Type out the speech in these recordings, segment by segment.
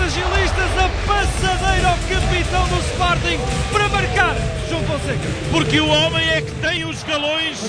gilistas, a passadeira ao capitão do Sporting para marcar João Fonseca. Porque o homem é que tem os galões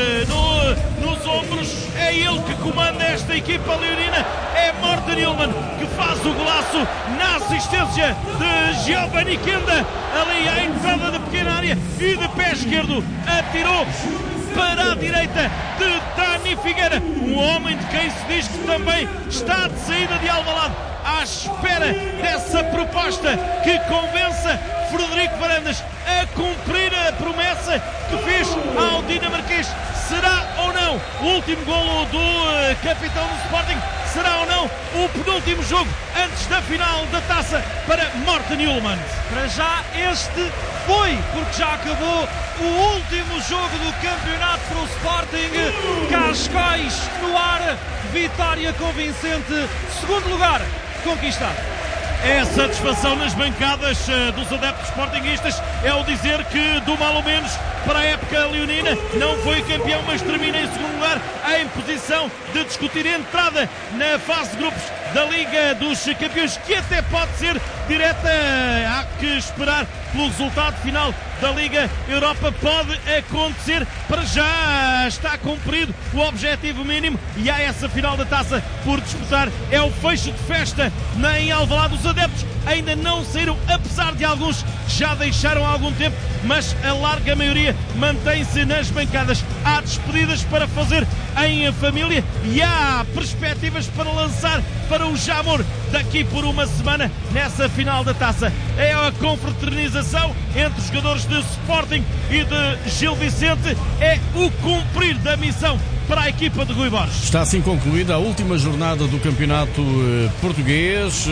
nos ombros, é ele que comanda esta equipa leonina, é Morten Hjulmand que faz o golaço na assistência de Giovanni Kenda, ali à entrada da pequena área, e de pé esquerdo atirou para a direita de Dani Figueira, um homem de quem se diz que também está de saída de Alvalade, à espera dessa proposta que convença Frederico Varandas a cumprir a promessa que fez ao dinamarquês. Será ou não o último golo do capitão do Sporting? Será ou não o penúltimo jogo antes da final da taça para Morten Hjulmand? Para já este foi, porque já acabou o último jogo do campeonato para o Sporting. Cascais no ar, vitória convincente, segundo lugar conquistado. É a satisfação nas bancadas dos adeptos sportinguistas, é o dizer que do mal ou menos para a época leonina não foi campeão, mas termina em segundo lugar em posição de discutir a entrada na fase de grupos da Liga dos Campeões, que até pode ser direta. Há que esperar pelo resultado final da Liga Europa, pode acontecer. Para já está cumprido o objetivo mínimo e há essa final da taça por disputar. É o fecho de festa em Alvalade. Os adeptos ainda não saíram, apesar de alguns já deixaram há algum tempo, mas a larga maioria mantém-se nas bancadas. Há despedidas para fazer em família e há perspectivas para lançar para o Jamor daqui por uma semana nessa final da taça. É a confraternização entre os jogadores de Sporting e de Gil Vicente, é o cumprir da missão para a equipa de Rui Borges. Está assim concluída a última jornada do campeonato português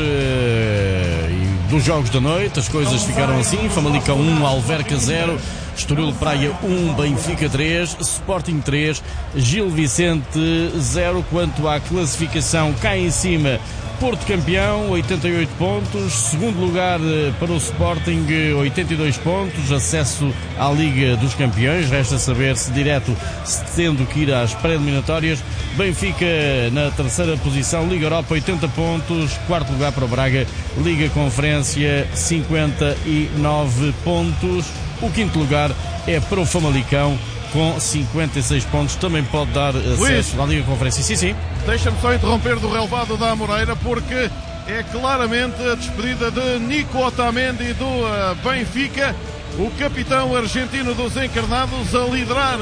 e dos jogos da noite. As coisas ficaram assim: Famalicão 1, Alverca 0, Estoril Praia 1, Benfica 3, Sporting 3, Gil Vicente 0. Quanto à classificação, cá em cima, Porto campeão, 88 pontos. Segundo lugar para o Sporting, 82 pontos. Acesso à Liga dos Campeões. Resta saber se direto, tendo que ir às pré-eliminatórias. Benfica na terceira posição, Liga Europa, 80 pontos. Quarto lugar para o Braga, Liga Conferência, 59 pontos. O quinto lugar é para o Famalicão, com 56 pontos. Também pode dar acesso à Liga Conferência. Sim. Deixa-me só interromper do relevado da Amoreira, porque é claramente a despedida de Nico Otamendi do Benfica, o capitão argentino dos encarnados, a liderar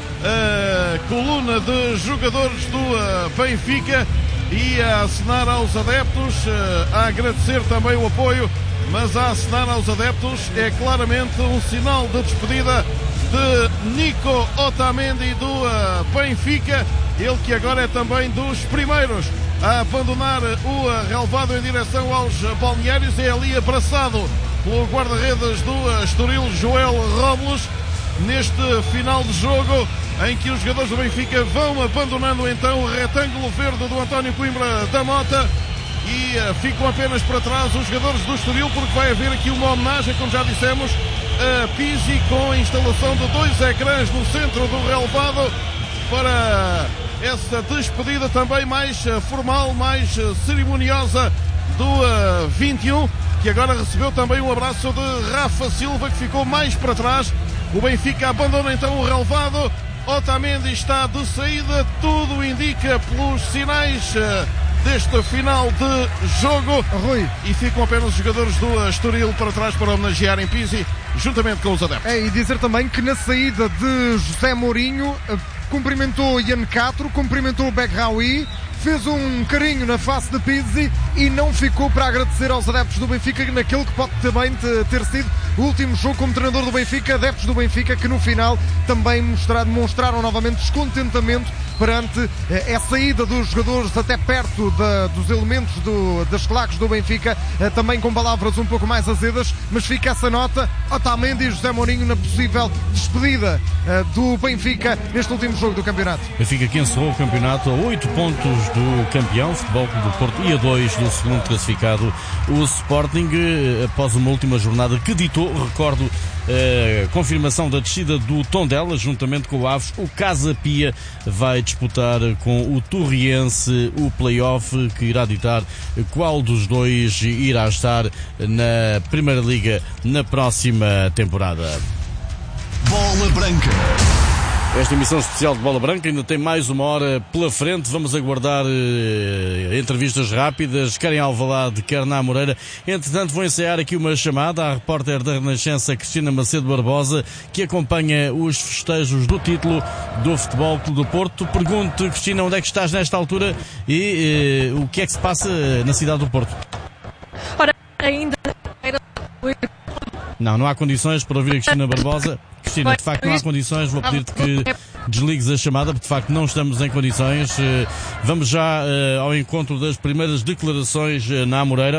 a coluna de jogadores do Benfica e a acenar aos adeptos, a agradecer também o apoio, mas a acenar aos adeptos. É claramente um sinal de despedida de Nico Otamendi do Benfica, ele que agora é também dos primeiros a abandonar o relevado em direção aos balneários. É ali abraçado pelo guarda-redes do Estoril, Joel Robles, neste final de jogo em que os jogadores do Benfica vão abandonando então o retângulo verde do António Coimbra da Mota e ficam apenas para trás os jogadores do Estoril, porque vai haver aqui uma homenagem, como já dissemos, a Pizzi, com a instalação de 2 ecrãs no centro do relevado para essa despedida também mais formal, mais cerimoniosa do 21, que agora recebeu também um abraço de Rafa Silva, que ficou mais para trás. O Benfica abandona então o relevado. Otamendi está de saída, tudo indica pelos sinais deste final de jogo. Rui. E ficam apenas os jogadores do Estoril para trás para homenagearem Pizzi, juntamente com os adeptos. E dizer também que na saída de José Mourinho, cumprimentou Ian Castro, cumprimentou o Begraoui, fez um carinho na face de Pizzi e não ficou para agradecer aos adeptos do Benfica naquele que pode também ter sido o último jogo como treinador do Benfica. Adeptos do Benfica que no final também demonstraram novamente descontentamento perante a saída dos jogadores até perto dos elementos das claques do Benfica, também com palavras um pouco mais azedas, mas fica essa nota: Otamendi e José Mourinho na possível despedida do Benfica neste último jogo do campeonato. Benfica que encerrou o campeonato a 8 pontos do campeão, Futebol Clube do Porto, e a 2 do segundo classificado, o Sporting, após uma última jornada que ditou, recordo, confirmação da descida do Tondela, juntamente com o Aves. O Casa Pia vai disputar com o Torriense o play-off, que irá ditar qual dos dois irá estar na Primeira Liga na próxima temporada. Bola Branca. Esta emissão especial de Bola Branca ainda tem mais uma hora pela frente. Vamos aguardar entrevistas rápidas, quer em Alvalade, quer na Amoreira. Entretanto, vou ensaiar aqui uma chamada à repórter da Renascença, Cristina Macedo Barbosa, que acompanha os festejos do título do Futebol Clube do Porto. Pergunto, Cristina, onde é que estás nesta altura e o que é que se passa na cidade do Porto? Ora, ainda... Não há condições para ouvir a Cristina Barbosa. Cristina, de facto não há condições. Vou pedir-te que desligues a chamada, porque de facto não estamos em condições. Vamos já ao encontro das primeiras declarações na Amoreira.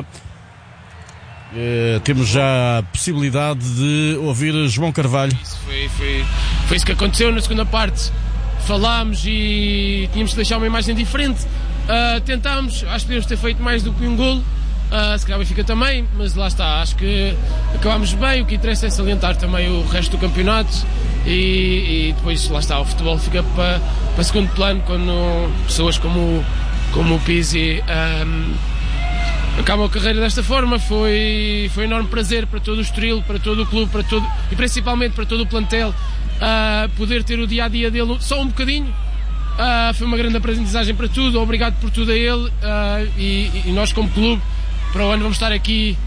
Temos já a possibilidade de ouvir João Carvalho. Foi isso que aconteceu na segunda parte. Falámos e tínhamos de deixar uma imagem diferente. Tentámos, acho que podíamos ter feito mais do que um golo. Se calhar o Benfica também, mas lá está, acho que acabámos bem. O que interessa é salientar também o resto do campeonato e depois lá está, o futebol fica para segundo plano quando pessoas como o Pizzi acabam a carreira desta forma. Foi um enorme prazer para todo o Estoril, para todo o clube, e principalmente para todo o plantel, poder ter o dia-a-dia dele só um bocadinho. Foi uma grande aprendizagem para tudo. Obrigado por tudo a ele, e nós como clube para o ano vamos estar aqui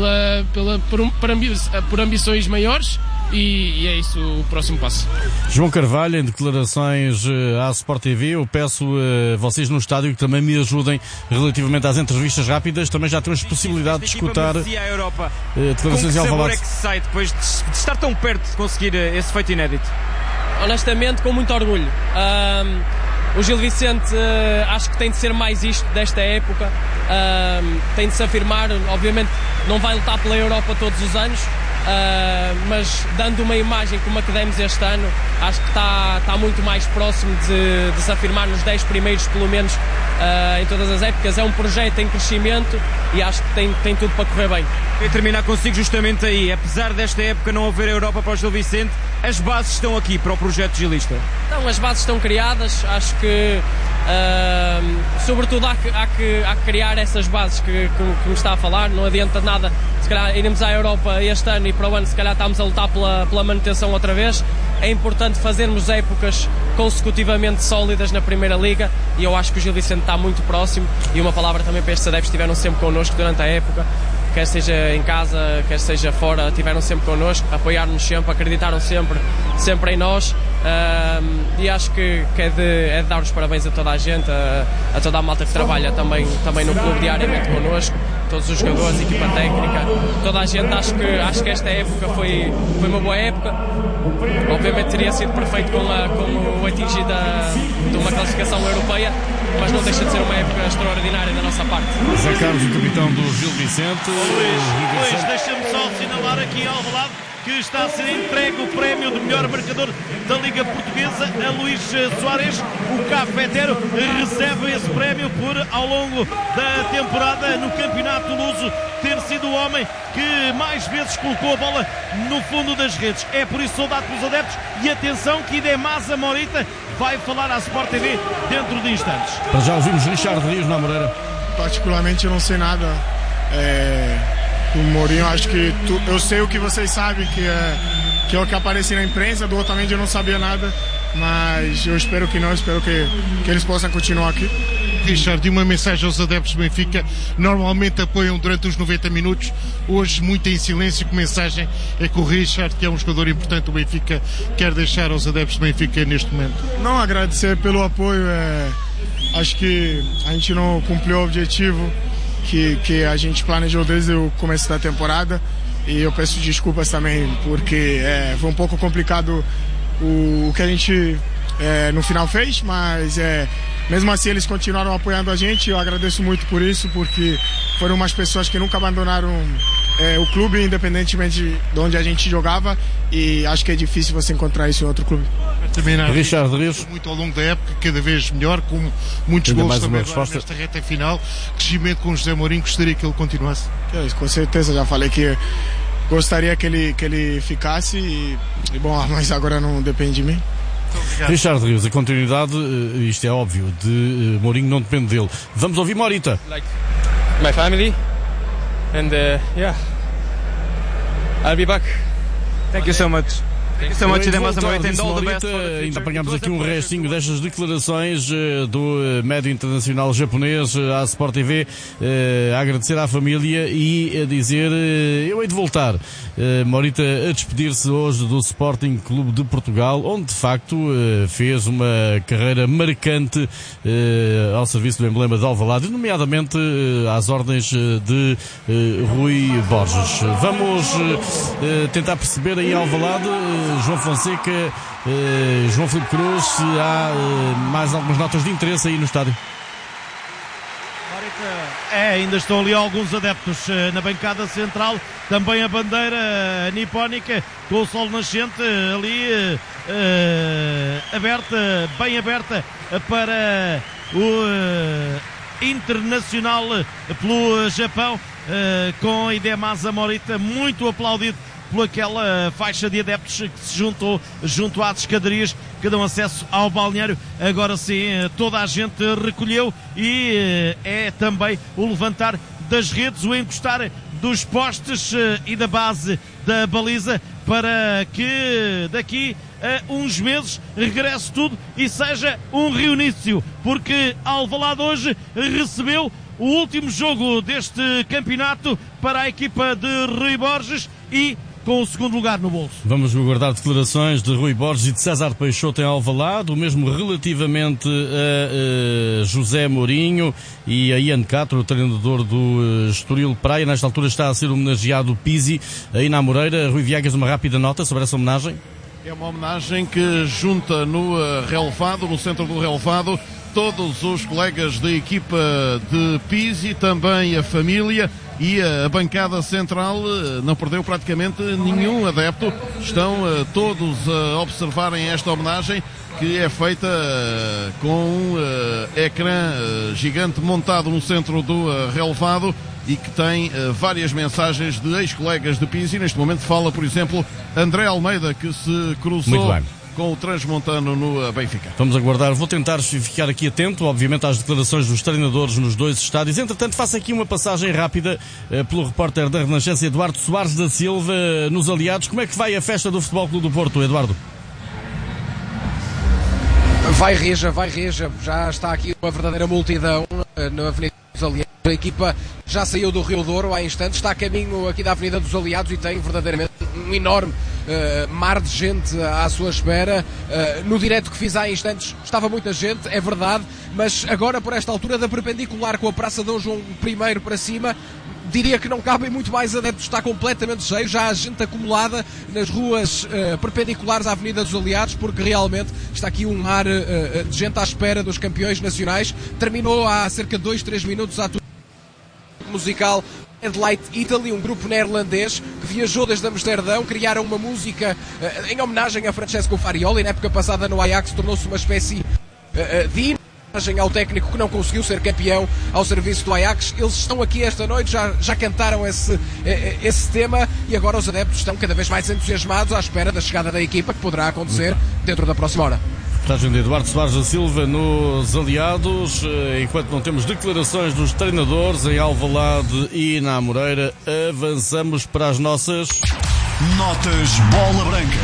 por ambições maiores, e é isso o próximo passo. João Carvalho, em declarações à Sport TV. Eu peço a vocês no estádio que também me ajudem relativamente às entrevistas rápidas. Também já temos possibilidade de escutar declarações em Alvalade. Com que sabor é que se sai depois de estar tão perto de conseguir esse feito inédito? Honestamente, com muito orgulho. O Gil Vicente acho que tem de ser mais isto desta época, tem de se afirmar. Obviamente não vai lutar pela Europa todos os anos, mas dando uma imagem como a que demos este ano, acho que está muito mais próximo de se afirmar nos 10 primeiros pelo menos em todas as épocas. É um projeto em crescimento e acho que tem tudo para correr bem. Queria terminar consigo justamente aí. Apesar desta época não haver Europa para o Gil Vicente, as bases estão aqui para o projeto gilista? Então, as bases estão criadas. Acho que sobretudo há que criar essas bases que me está a falar. Não adianta nada, se calhar iremos à Europa este ano e para o ano se calhar estamos a lutar pela manutenção outra vez. É importante fazermos épocas consecutivamente sólidas na Primeira Liga, e eu acho que o Gil Vicente está muito próximo. E uma palavra também para estes adeptos que estiveram sempre connosco durante a época, quer seja em casa, quer seja fora, estiveram sempre connosco, apoiaram-nos sempre, acreditaram sempre em nós, e acho que é de dar os parabéns a toda a gente, a toda a malta que trabalha também no clube diariamente connosco, todos os jogadores, a equipa técnica, toda a gente. Acho que esta época foi uma boa época. Obviamente teria sido perfeito com o atingir de uma classificação europeia, mas não deixa de ser uma época extraordinária da nossa parte. Zé Carlos, o capitão do Gil Vicente. Luís, deixa-me só assinalar aqui ao lado que está a ser entregue o prémio de melhor marcador da Liga Portuguesa a Luís Soares. O Cafetero recebe esse prémio por, ao longo da temporada no Campeonato Luso, ter sido o homem que mais vezes colocou a bola no fundo das redes. É por isso saudade pelos adeptos, e atenção que Idemasa Morita vai falar à Sport TV dentro de instantes. Para já ouvimos Richard Rios na Amoreira. Particularmente eu não sei nada. O Mourinho, acho que eu sei o que vocês sabem, que é o que aparece na imprensa. Do Otamendi eu não sabia nada, mas eu espero que não, espero que eles possam continuar aqui. Richard, e uma mensagem aos adeptos do Benfica, normalmente apoiam durante os 90 minutos, hoje muito em silêncio. Que mensagem é que o Richard, que é um jogador importante do Benfica, quer deixar aos adeptos do Benfica neste momento? Não, agradecer pelo apoio. Acho que a gente não cumpriu o objetivo que a gente planejou desde o começo da temporada, e eu peço desculpas também porque foi um pouco complicado o que a gente no final fez, mas mesmo assim eles continuaram apoiando a gente. Eu agradeço muito por isso, porque foram umas pessoas que nunca abandonaram o clube, independentemente de onde a gente jogava, e acho que é difícil você encontrar isso em outro clube. Richard Rios, muito ao longo da época, cada vez melhor, com muitos gols também agora nesta reta final. Crescimento com o José Mourinho, gostaria que ele continuasse? Com certeza, já falei que gostaria que ele ficasse e bom, mas agora não depende de mim. Richard Rios, a continuidade, isto é óbvio, de Mourinho não depende dele. Vamos ouvir Morita. Like my family and yeah, I'll be back. Thank you so much. Thank you so much, Ainda apanhámos aqui um restinho destas declarações do médio internacional japonês à Sport TV, a agradecer à família e a dizer eu hei de voltar. Morita a despedir-se hoje do Sporting Clube de Portugal, onde de facto fez uma carreira marcante ao serviço do emblema de Alvalade, nomeadamente às ordens de Rui Borges. Vamos tentar perceber aí Alvalade, João Fonseca, João Filipe Cruz, se há mais algumas notas de interesse aí no estádio. Ainda estão ali alguns adeptos na bancada central, também a bandeira nipónica com o sol nascente ali aberta, bem aberta para o Internacional pelo Japão, com Hidemasa Morita muito aplaudido por aquela faixa de adeptos que se juntou junto às escadarias que dão acesso ao balneário. Agora sim, toda a gente recolheu e é também o levantar das redes, o encostar dos postes e da base da baliza para que daqui a uns meses regresse tudo e seja um reinício, porque Alvalade hoje recebeu o último jogo deste campeonato para a equipa de Rui Borges e com o segundo lugar no bolso. Vamos aguardar declarações de Rui Borges e de César Peixoto em Alvalade, o mesmo relativamente a José Mourinho e a Ian Castro, o treinador do Estoril Praia. Nesta altura está a ser homenageado o Pizzi aí na Amoreira. Rui Viegas, uma rápida nota sobre essa homenagem? É uma homenagem que junta no relevado, no centro do relevado, todos os colegas da equipa de Pizzi, também a família e a bancada central. Não perdeu praticamente nenhum adepto. Estão todos a observarem esta homenagem, que é feita com um ecrã gigante montado no centro do relevado e que tem várias mensagens de ex-colegas de Pizzi. Neste momento fala, por exemplo, André Almeida, que se cruzou com o transmontano no Benfica. Vamos aguardar, vou tentar ficar aqui atento, obviamente, às declarações dos treinadores nos dois estádios. Entretanto, faço aqui uma passagem rápida pelo repórter da Renascença, Eduardo Soares da Silva, nos Aliados. Como é que vai a festa do Futebol Clube do Porto, Eduardo? Vai Reja, já está aqui uma verdadeira multidão na Avenida dos Aliados. A equipa já saiu do Rio Douro há instantes, está a caminho aqui da Avenida dos Aliados e tem verdadeiramente um enorme mar de gente à sua espera. No direto que fiz há instantes estava muita gente, é verdade, mas agora por esta altura da perpendicular com a Praça Dom João I para cima, diria que não cabem muito mais adeptos, está completamente cheio, já há gente acumulada nas ruas perpendiculares à Avenida dos Aliados, porque realmente está aqui um mar de gente à espera dos campeões nacionais. Terminou há cerca de 2-3 minutos a musical Red Light Italy, um grupo neerlandês que viajou desde Amsterdão, criaram uma música em homenagem a Francesco Farioli. Na época passada no Ajax tornou-se uma espécie de homenagem ao técnico que não conseguiu ser campeão ao serviço do Ajax. Eles estão aqui esta noite, já cantaram esse tema e agora os adeptos estão cada vez mais entusiasmados à espera da chegada da equipa, que poderá acontecer dentro da próxima hora. Reportagem de Eduardo Soares da Silva nos Aliados. Enquanto não temos declarações dos treinadores em Alvalade e na Amoreira, avançamos para as nossas notas bola branca.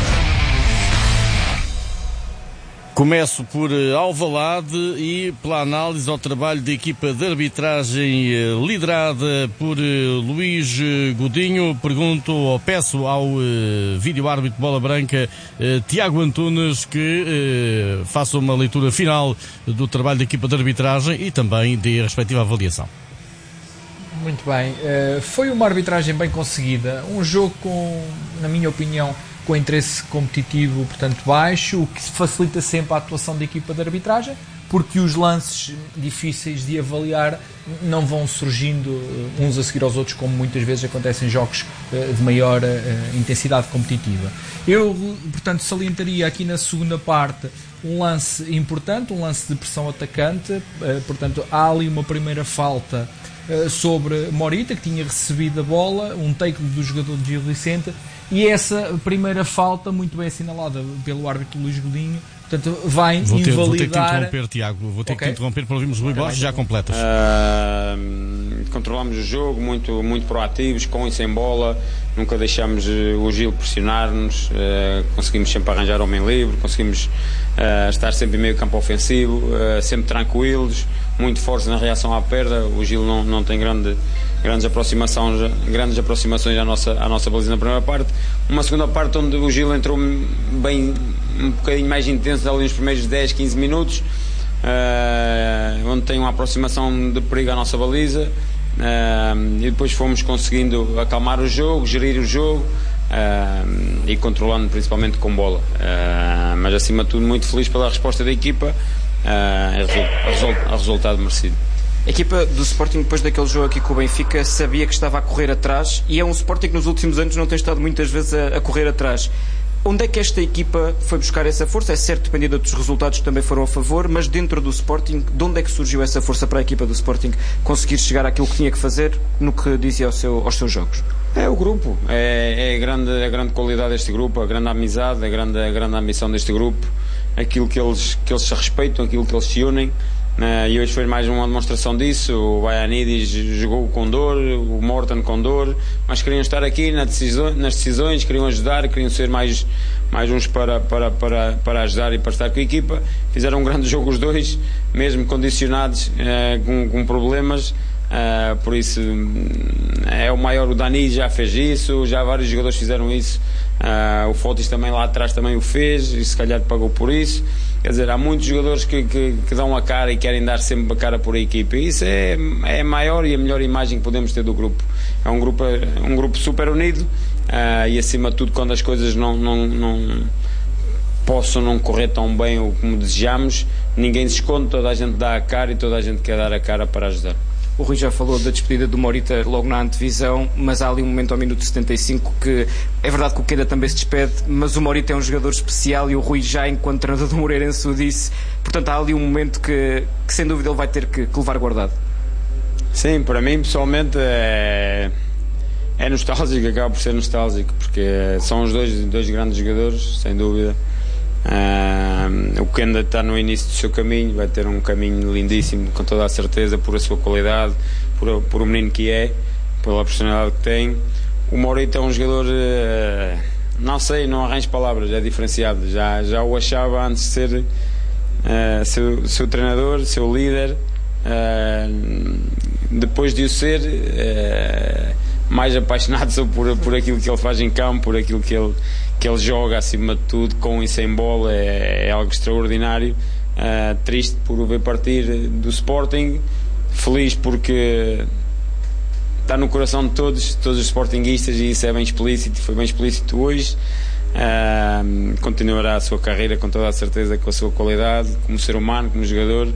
Começo por Alvalade e pela análise ao trabalho da equipa de arbitragem liderada por Luís Godinho. Pergunto ou peço ao vídeo-árbitro Bola Branca, Tiago Antunes, que faça uma leitura final do trabalho da equipa de arbitragem e também dê a respectiva avaliação. Muito bem. Foi uma arbitragem bem conseguida. Um jogo com, na minha opinião, com interesse competitivo, portanto, baixo, o que facilita sempre a atuação da equipa de arbitragem, porque os lances difíceis de avaliar não vão surgindo uns a seguir aos outros, como muitas vezes acontece em jogos de maior intensidade competitiva. Eu, portanto, salientaria aqui na segunda parte um lance importante, um lance de pressão atacante. Portanto, há ali uma primeira falta sobre Morita, que tinha recebido a bola, um take do jogador de Gil Vicente, e essa primeira falta, muito bem assinalada pelo árbitro Luís Godinho, portanto, vai invalidar... Vou ter que te interromper, Tiago. Vou ter que te interromper para ouvirmos o Rui Borges, já completas. Controlamos o jogo, muito proativos, com e sem bola. Nunca deixamos o Gil pressionar-nos. Conseguimos sempre arranjar homem livre, conseguimos estar sempre em meio campo ofensivo, sempre tranquilos, muito fortes na reação à perda. O Gil não tem grandes aproximações à nossa baliza na primeira parte. Uma segunda parte onde o Gil entrou bem, um bocadinho mais intenso ali nos primeiros 10, 15 minutos, onde tem uma aproximação de perigo à nossa baliza, e depois fomos conseguindo acalmar o jogo, gerir o jogo, e controlando principalmente com bola, mas acima de tudo muito feliz pela resposta da equipa, a resultado merecido. A equipa do Sporting, depois daquele jogo aqui com o Benfica, sabia que estava a correr atrás, e é um Sporting que nos últimos anos não tem estado muitas vezes a correr atrás. Onde é que esta equipa foi buscar essa força? É certo, dependendo dos resultados que também foram a favor, mas dentro do Sporting, de onde é que surgiu essa força para a equipa do Sporting conseguir chegar àquilo que tinha que fazer no que dizia aos seus jogos? É o grupo, é a grande qualidade deste grupo, a grande amizade, a grande ambição deste grupo, aquilo que eles se respeitam, aquilo que eles se unem. E hoje foi mais uma demonstração disso. O Baianidis jogou com dor, o Morton com dor, mas queriam estar aqui nas decisões, queriam ajudar, queriam ser mais uns para ajudar e para estar com a equipa. Fizeram um grande jogo os dois, mesmo condicionados, com problemas. Por isso é o maior. O Dani já fez isso, já vários jogadores fizeram isso, o Fotis também lá atrás também o fez, e se calhar pagou por isso. Quer dizer, há muitos jogadores que dão a cara e querem dar sempre a cara por a equipa, e isso é a maior e a melhor imagem que podemos ter do grupo. É um grupo super unido, e acima de tudo, quando as coisas não possam não correr tão bem ou como desejamos, ninguém se esconde, toda a gente dá a cara e toda a gente quer dar a cara para ajudar. O Rui já falou da despedida do Morita logo na antevisão, mas há ali um momento ao minuto 75 que é verdade que o Queda também se despede, mas o Morita é um jogador especial, e o Rui já enquanto treinador do Moreirense o disse. Portanto, há ali um momento que sem dúvida ele vai ter que levar guardado. Sim, para mim pessoalmente é nostálgico, acaba por ser nostálgico, porque são os dois grandes jogadores, sem dúvida. O Kenda está no início do seu caminho, vai ter um caminho lindíssimo, com toda a certeza, por a sua qualidade, por o menino que é, pela personalidade que tem. O Morita é um jogador, não arranjo palavras, é diferenciado. Já o achava antes de ser seu treinador, seu líder. Depois de o ser, mais apaixonado só por aquilo que ele faz em campo, por aquilo que ele joga, acima de tudo, com e sem bola. É algo extraordinário. Triste por o ver partir do Sporting, feliz porque está no coração de todos os sportinguistas, e isso é bem explícito, foi bem explícito hoje. Continuará a sua carreira com toda a certeza, com a sua qualidade como ser humano, como jogador,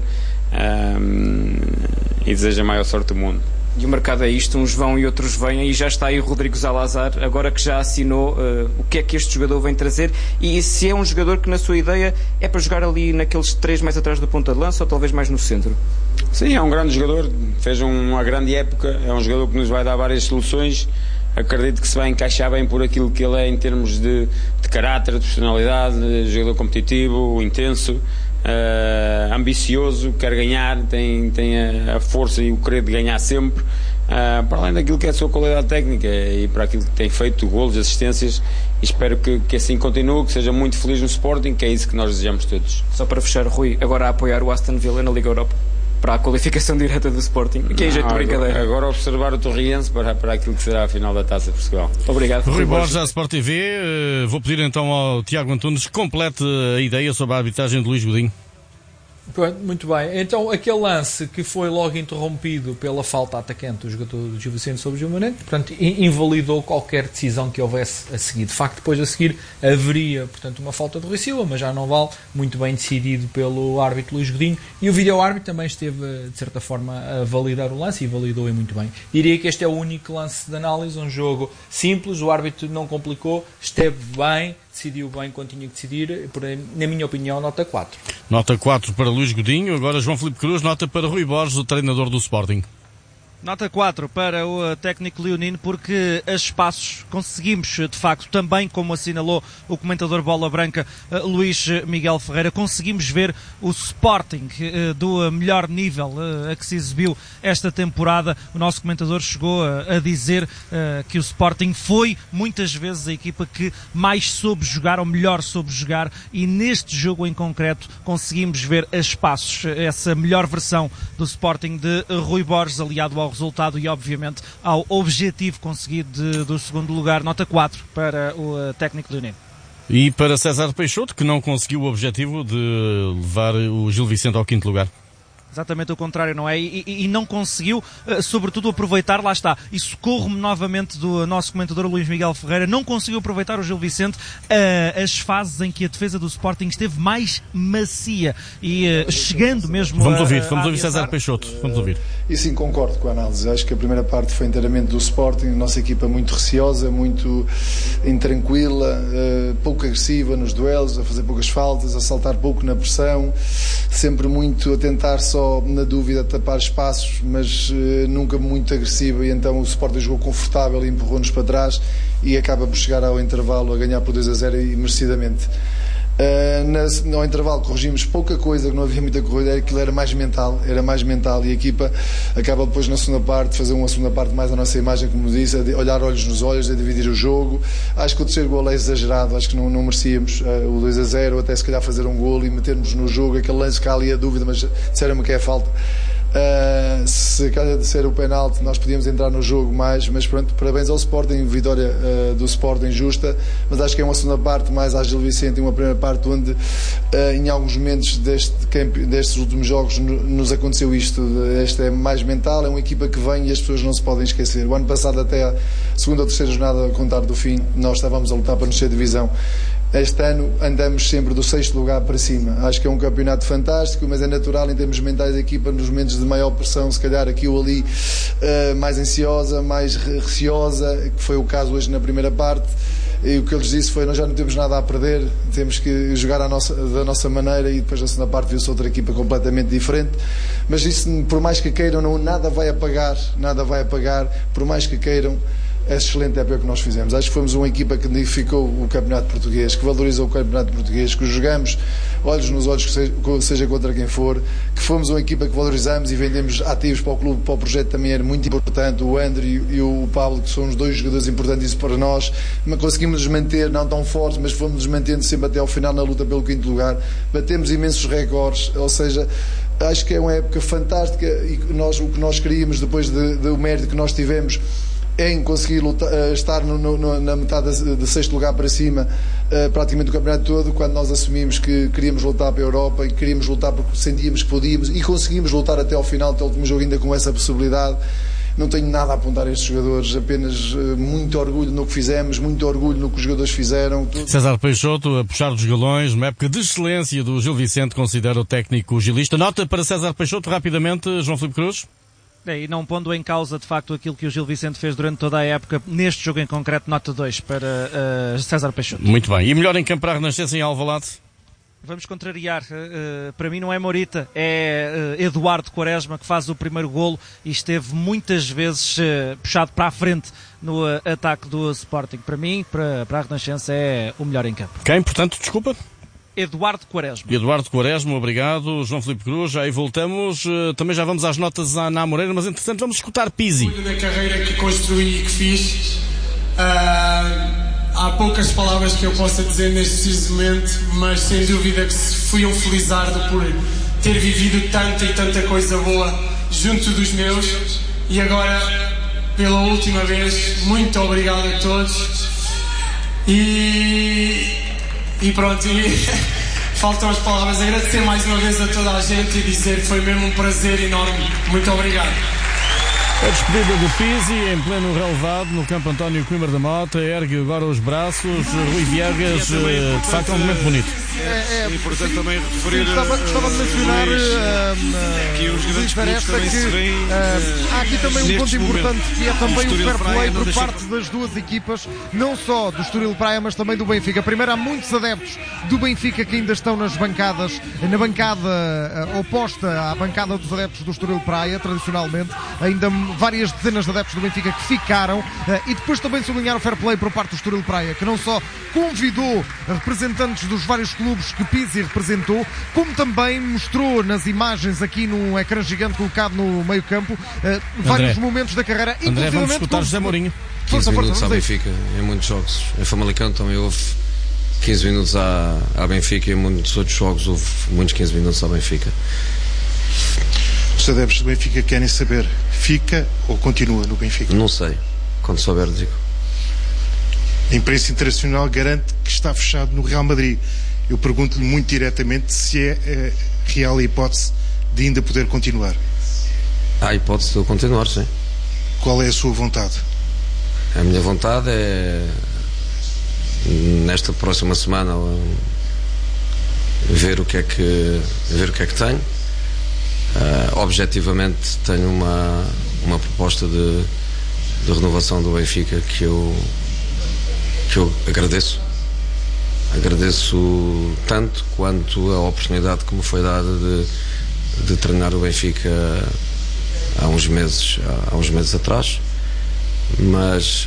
e desejo a maior sorte do mundo. E o mercado é isto, uns vão e outros vêm, e já está aí o Rodrigo Zalazar, agora que já assinou, o que é que este jogador vem trazer, e se é um jogador que na sua ideia é para jogar ali naqueles 3 mais atrás da ponta de lança, ou talvez mais no centro? Sim, é um grande jogador, fez uma grande época, é um jogador que nos vai dar várias soluções. Acredito que se vai encaixar bem por aquilo que ele é em termos de caráter, de personalidade, de jogador competitivo, intenso, ambicioso, quer ganhar, tem a força e o querer de ganhar sempre, para além daquilo que é a sua qualidade técnica e para aquilo que tem feito, golos, assistências, e espero que assim continue, que seja muito feliz no Sporting, que é isso que nós desejamos todos. Só para fechar, Rui, agora a apoiar o Aston Villa na Liga Europa para a qualificação direta do Sporting, que é jeito de brincadeira. Agora observar o Torriense para aquilo que será a final da Taça de Portugal. Obrigado. Rui Borges, à Sport TV. Vou pedir então ao Tiago Antunes que complete a ideia sobre a arbitragem de Luís Godinho. Pronto, muito bem. Então, aquele lance que foi logo interrompido pela falta atacante do jogador do Gil Vicente sobre o Gilmanente, portanto, invalidou qualquer decisão que houvesse a seguir. De facto, depois a seguir haveria, portanto, uma falta do Rui Silva, mas já não vale, muito bem decidido pelo árbitro Luís Godinho, e o vídeo-árbitro também esteve, de certa forma, a validar o lance e validou-o muito bem. Diria que este é o único lance de análise, um jogo simples, o árbitro não complicou, esteve bem, decidiu bem quando tinha que decidir, na minha opinião, nota 4. Nota 4 para Luís Godinho. Agora João Filipe Cruz, nota para Rui Borges, o treinador do Sporting. Nota 4 para o técnico leonino, porque a espaços conseguimos, de facto, também como assinalou o comentador Bola Branca, Luís Miguel Ferreira, conseguimos ver o Sporting do melhor nível a que se exibiu esta temporada. O nosso comentador chegou a dizer que o Sporting foi muitas vezes a equipa que mais soube jogar, ou melhor soube jogar, e neste jogo em concreto conseguimos ver a espaços essa melhor versão do Sporting de Rui Borges, aliado ao resultado e obviamente ao objetivo conseguido do segundo lugar. Nota 4 para o técnico leonino. E para César Peixoto, que não conseguiu o objetivo de levar o Gil Vicente ao 5º lugar. Exatamente o contrário, não é? E não conseguiu, sobretudo, aproveitar, lá está, e socorro-me novamente do nosso comentador Luís Miguel Ferreira, não conseguiu aproveitar o Gil Vicente as fases em que a defesa do Sporting esteve mais macia e chegando mesmo Vamos ouvir César Peixoto, vamos ouvir. E sim, concordo com a análise. Acho que a primeira parte foi inteiramente do Sporting, a nossa equipa muito receosa, muito intranquila, pouco agressiva nos duelos, a fazer poucas faltas, a saltar pouco na pressão, sempre muito a tentar só na dúvida tapar espaços, mas nunca muito agressiva, e então o Sporting jogou confortável e empurrou-nos para trás e acaba por chegar ao intervalo a ganhar por 2-0 e merecidamente. No intervalo corrigimos pouca coisa, que não havia muita corrida, aquilo era mais mental, e a equipa acaba depois na segunda parte, fazer uma segunda parte mais a nossa imagem, como disse, a olhar olhos nos olhos, a dividir o jogo. Acho que o terceiro golo é exagerado, acho que não merecíamos o 2-0, até se calhar fazer um golo e metermos no jogo, aquele lance que há ali a dúvida, mas disseram-me que é falta. Se calhar de ser o penalti nós podíamos entrar no jogo mais, mas pronto, parabéns ao Sporting, vitória do Sporting justa, mas acho que é uma segunda parte mais à Gil Vicente e uma primeira parte onde em alguns momentos destes últimos jogos nos aconteceu isto. Esta é mais mental, é uma equipa que vem e as pessoas não se podem esquecer. O ano passado, até a segunda ou terceira jornada a contar do fim, nós estávamos a lutar para nos ser divisão. Este ano andamos sempre do 6º lugar para cima. Acho que é um campeonato fantástico, mas é natural em termos mentais a equipa nos momentos de maior pressão, se calhar aqui ou ali mais ansiosa, mais receosa, que foi o caso hoje na primeira parte. E o que eu lhes disse foi: nós já não temos nada a perder, temos que jogar da nossa maneira, e depois na segunda parte viu-se outra equipa completamente diferente. Mas isso, por mais que queiram, nada vai apagar, por mais que queiram, é excelente época que nós fizemos. Acho que fomos uma equipa que dignificou o campeonato português, que valorizou o campeonato português, que jogamos olhos nos olhos, seja contra quem for, que fomos uma equipa que valorizamos e vendemos ativos para o clube, para o projeto também era muito importante. O André e o Pablo, que são os dois jogadores importantes para nós, mas conseguimos nos manter, não tão fortes, mas fomos nos mantendo sempre até ao final na luta pelo 5º lugar. Batemos imensos recordes, ou seja, acho que é uma época fantástica, e o que nós queríamos depois do mérito que nós tivemos em conseguir estar na metade de 6º lugar para cima, praticamente o campeonato todo, quando nós assumimos que queríamos lutar para a Europa e queríamos lutar porque sentíamos que podíamos, e conseguimos lutar até ao final, até o último jogo, ainda com essa possibilidade. Não tenho nada a apontar a estes jogadores, apenas muito orgulho no que fizemos, muito orgulho no que os jogadores fizeram. César Peixoto a puxar dos galões, uma época de excelência do Gil Vicente, considera o técnico gilista. Nota para César Peixoto, rapidamente, João Filipe Cruz. E não pondo em causa, de facto, aquilo que o Gil Vicente fez durante toda a época, neste jogo em concreto, nota 2 para César Peixoto. Muito bem. E melhor em campo para a Renascença em Alvalade? Vamos contrariar. Para mim não é Morita, é Eduardo Quaresma, que faz o primeiro golo e esteve muitas vezes puxado para a frente no ataque do Sporting. Para mim, para a Renascença, é o melhor em campo. Quem, portanto, desculpa? Eduardo Quaresma, obrigado. João Filipe Cruz, aí voltamos. Também já vamos às notas na Moreira, mas entretanto vamos escutar Pizzi. Na carreira que construí e que fiz, há poucas palavras que eu possa dizer neste preciso momento, mas sem dúvida que fui um felizardo por ter vivido tanta e tanta coisa boa junto dos meus, e agora, pela última vez, muito obrigado a todos. E pronto, faltam as palavras. Agradecer mais uma vez a toda a gente e dizer que foi mesmo um prazer enorme. Muito obrigado. A despedida do Pizzi em pleno relevado no campo António Coimbra da Mota, ergue agora os braços, Rui Viegas, de facto é um momento bonito. É importante também referir. Gostava de mencionar que os grandes clubes também se veem. Há aqui também um ponto importante que é também o fair play por deixa... parte das duas equipas, não só do Estoril Praia, mas também do Benfica. Primeiro, há muitos adeptos do Benfica que ainda estão nas bancadas, na bancada oposta à bancada dos adeptos do Estoril Praia, tradicionalmente, ainda várias dezenas de adeptos do Benfica que ficaram, e depois também sublinhar o fair play por parte do Estoril Praia, que não só convidou representantes dos vários clubes que Pizzi representou, como também mostrou nas imagens aqui num ecrã gigante colocado no meio campo vários momentos da carreira. André, vamos escutar José Mourinho. 15 minutos à Benfica em muitos jogos. Em Famalicão também houve 15 minutos à Benfica e em muitos outros jogos houve muitos 15 minutos à Benfica. Os adeptos do Benfica querem saber, fica ou continua no Benfica? Não sei, quando souber digo. A imprensa internacional garante que está fechado no Real Madrid. Eu pergunto-lhe muito diretamente se é real a hipótese de ainda poder continuar. Há a hipótese de eu continuar, sim. Qual é a sua vontade? A minha vontade é, nesta próxima semana, ver o que é que tenho. Objetivamente tenho uma proposta de renovação do Benfica que eu agradeço tanto quanto a oportunidade que me foi dada de treinar o Benfica há uns meses atrás, mas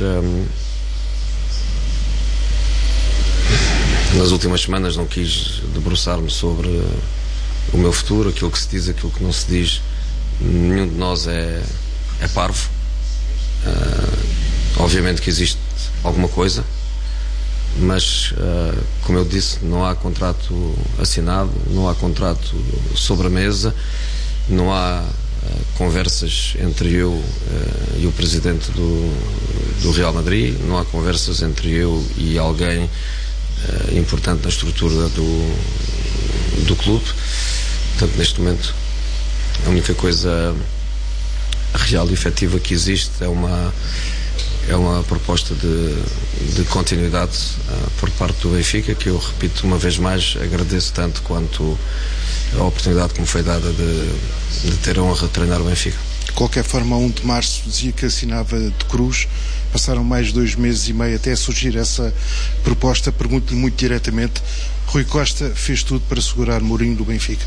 nas últimas semanas não quis debruçar-me sobre o meu futuro, aquilo que se diz, aquilo que não se diz. Nenhum de nós é parvo. Obviamente que existe alguma coisa, mas como eu disse, não há contrato assinado, não há contrato sobre a mesa, não há conversas entre eu e o presidente do Real Madrid, não há conversas entre eu e alguém importante na estrutura do clube. Portanto, neste momento, a única coisa real e efetiva que existe é uma proposta de continuidade por parte do Benfica, que eu repito uma vez mais, agradeço tanto quanto a oportunidade que me foi dada de ter a honra de treinar o Benfica. De qualquer forma, a 1 de março dizia que assinava de cruz. Passaram mais de 2 meses e meio até surgir essa proposta. Pergunto-lhe muito diretamente, Rui Costa fez tudo para segurar Mourinho do Benfica?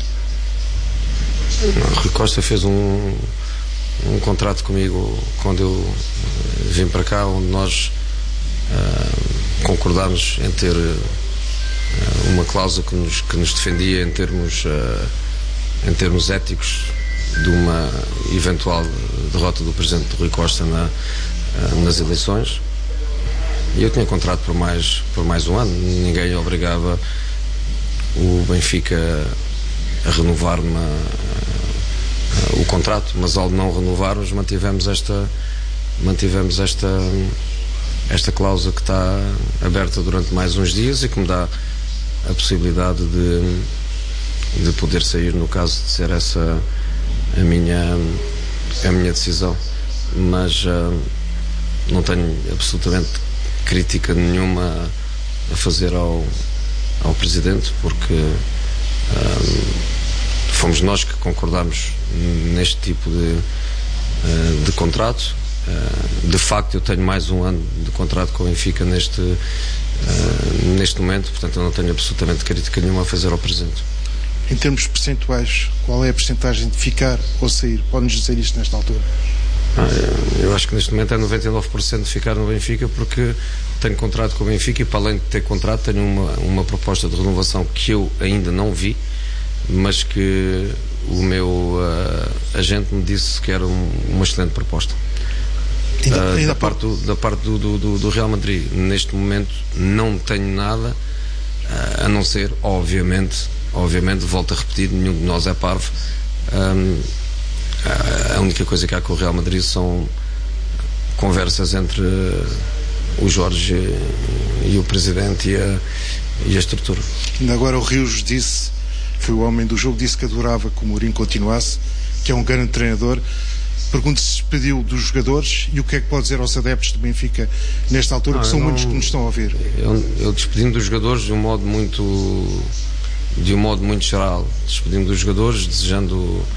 Rui Costa fez um contrato comigo quando eu vim para cá, onde nós concordámos em ter uma cláusula que nos defendia em termos éticos de uma eventual derrota do presidente Rui Costa nas eleições, e eu tinha contrato por mais um ano. Ninguém obrigava o Benfica a renovar-me o contrato, mas ao não renovarmos mantivemos esta cláusula que está aberta durante mais uns dias e que me dá a possibilidade de poder sair no caso de ser essa a minha decisão. Mas não tenho absolutamente crítica nenhuma a fazer ao presidente, porque fomos nós que concordámos neste tipo de contrato. De facto, eu tenho mais um ano de contrato com o Benfica neste momento, portanto eu não tenho absolutamente crítica nenhuma a fazer ao presidente. Em termos percentuais, qual é a percentagem de ficar ou sair? Pode-nos dizer isto nesta altura? Eu acho que neste momento é 99% de ficar no Benfica, porque tenho contrato com o Benfica e, para além de ter contrato, tenho uma proposta de renovação que eu ainda não vi, mas que o meu agente me disse que era uma excelente proposta. Da parte do Real Madrid, neste momento não tenho nada, a não ser, obviamente, volto a repetir, nenhum de nós é parvo. A única coisa que há com o Real Madrid são conversas entre o Jorge e o presidente e a estrutura. Ainda agora o Rios disse, foi o homem do jogo, disse que adorava que o Mourinho continuasse, que é um grande treinador. Pergunto se despediu dos jogadores e o que é que pode dizer aos adeptos do Benfica nesta altura, que são muitos que nos estão a ouvir. Eu despedi-me dos jogadores de um modo muito geral. Despedi-me dos jogadores desejando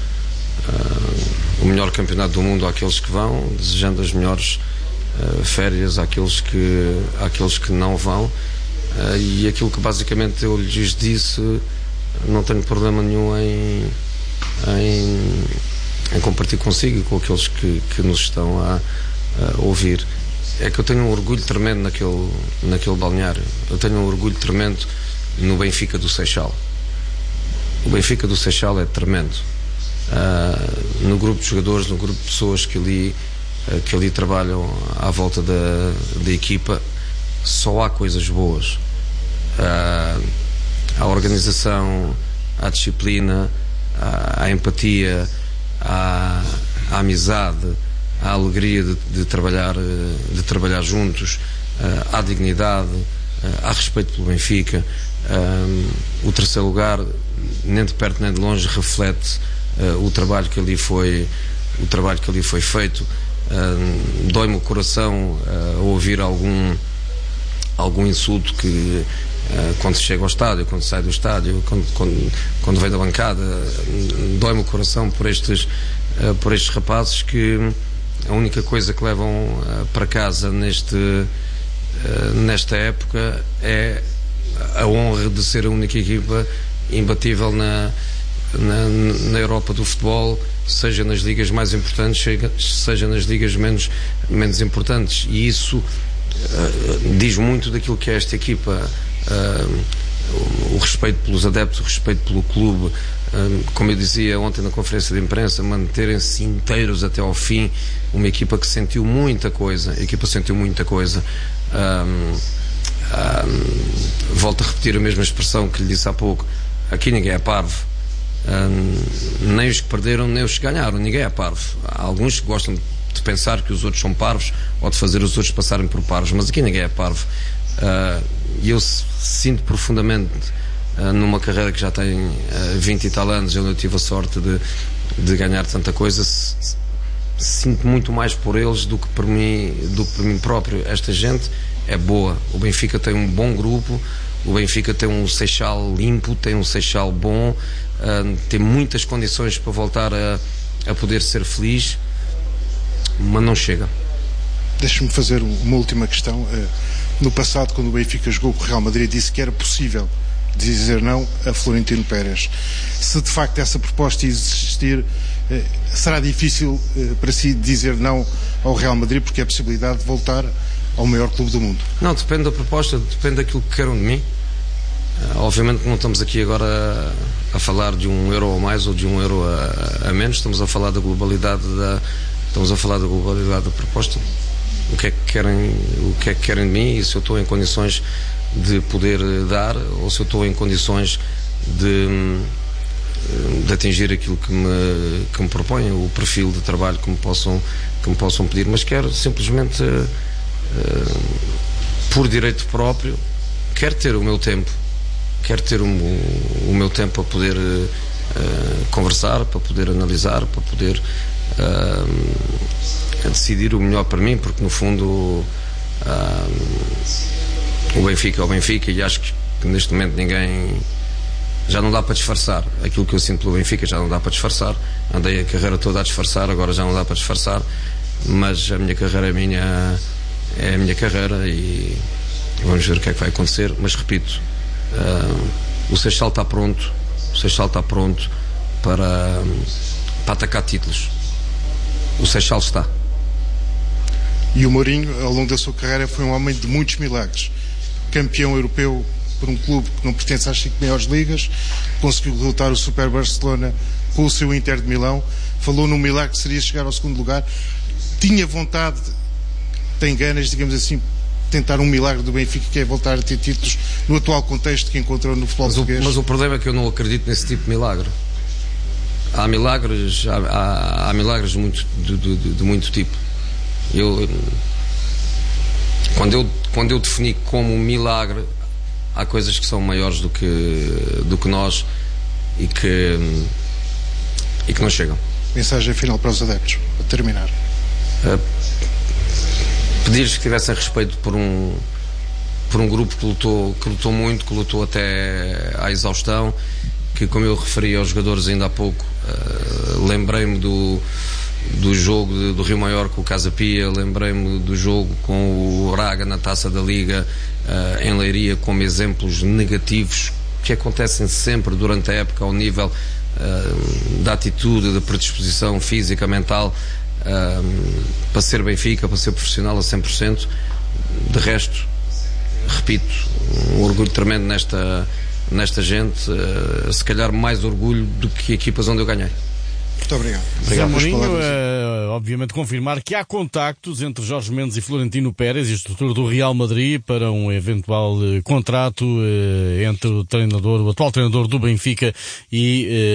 o melhor campeonato do mundo àqueles que vão, desejando as melhores férias àqueles que não vão, e aquilo que basicamente eu lhes disse, não tenho problema nenhum em compartilhar consigo e com aqueles que nos estão a ouvir. É que eu tenho um orgulho tremendo naquele balneário. Eu tenho um orgulho tremendo no Benfica do Seixal. O Benfica do Seixal é tremendo. No grupo de jogadores, no grupo de pessoas que ali trabalham à volta da equipa, só há coisas boas. A organização, a disciplina, a empatia, a amizade, a alegria de trabalhar juntos, a dignidade, há respeito pelo Benfica. O terceiro lugar, nem de perto nem de longe, reflete o trabalho que ali foi feito. Dói-me o coração ouvir algum insulto que quando se chega ao estádio, quando se sai do estádio, quando vem da bancada, dói-me o coração por estes rapazes que a única coisa que levam para casa nesta época é a honra de ser a única equipa imbatível na Europa do futebol, seja nas ligas mais importantes, seja nas ligas menos importantes, e isso diz muito daquilo que é esta equipa. O respeito pelos adeptos, o respeito pelo clube, como eu dizia ontem na conferência de imprensa, manterem-se inteiros até ao fim. Uma equipa que sentiu muita coisa, volto a repetir a mesma expressão que lhe disse há pouco: aqui ninguém é parvo, nem os que perderam nem os que ganharam, ninguém é parvo. Há alguns que gostam de pensar que os outros são parvos ou de fazer os outros passarem por parvos, mas aqui ninguém é parvo. E eu sinto profundamente, numa carreira que já tem 20 e tal anos, eu tive a sorte de ganhar tanta coisa, sinto muito mais por eles do que por mim próprio. Esta gente é boa, o Benfica tem um bom grupo, o Benfica tem um Seixal limpo, tem um Seixal bom, tem muitas condições para voltar a poder ser feliz, mas não chega. Deixa-me fazer uma última questão. No passado, quando o Benfica jogou com o Real Madrid, disse que era possível dizer não a Florentino Pérez. Se de facto essa proposta existir, será difícil para si dizer não ao Real Madrid, porque é a possibilidade de voltar ao maior clube do mundo? Não, depende da proposta, depende daquilo que queiram de mim. Obviamente que não estamos aqui agora a falar de €1 a mais ou de €1 a menos, estamos a falar da globalidade da proposta. O que é que querem de mim, e se eu estou em condições de poder dar, ou se eu estou em condições de atingir aquilo que me propõem, o perfil de trabalho que me possam pedir. Mas quero simplesmente, por direito próprio, quero ter o meu tempo, para poder conversar, para poder analisar, para poder decidir o melhor para mim, porque no fundo o Benfica é o Benfica, e acho que neste momento ninguém, já não dá para disfarçar aquilo que eu sinto pelo Benfica, já não dá para disfarçar. Andei a carreira toda a disfarçar, agora já não dá para disfarçar, mas a minha carreira é a minha carreira, e vamos ver o que é que vai acontecer. Mas repito, o Seixal está pronto, para atacar títulos. O Seixal está. E o Mourinho, ao longo da sua carreira, foi um homem de muitos milagres. Campeão europeu por um clube que não pertence às 5 maiores ligas, conseguiu derrotar o Super Barcelona com o seu Inter de Milão, falou num milagre que seria chegar ao segundo lugar, tinha vontade, tem ganas, digamos assim, tentar um milagre do Benfica, que é voltar a ter títulos no atual contexto que encontrou no futebol português. Mas o problema é que eu não acredito nesse tipo de milagre. Há milagres de muito tipo. Quando eu defini como milagre há coisas que são maiores do que nós e que não chegam. Mensagem final para os adeptos, para terminar. Pedir-lhes que tivessem respeito por um grupo que lutou muito, que lutou até à exaustão, que, como eu referi aos jogadores ainda há pouco, lembrei-me do jogo do Rio Maior com o Casa Pia, lembrei-me do jogo com o Braga na Taça da Liga em Leiria, como exemplos negativos que acontecem sempre durante a época ao nível da atitude, da predisposição física, mental, para ser Benfica, para ser profissional a 100%. De resto, repito, um orgulho tremendo nesta gente, se calhar mais orgulho do que equipas onde eu ganhei. Muito obrigado. Zé Mourinho, obviamente confirmar que há contactos entre Jorge Mendes e Florentino Pérez e a estrutura do Real Madrid para um eventual contrato entre o atual treinador do Benfica e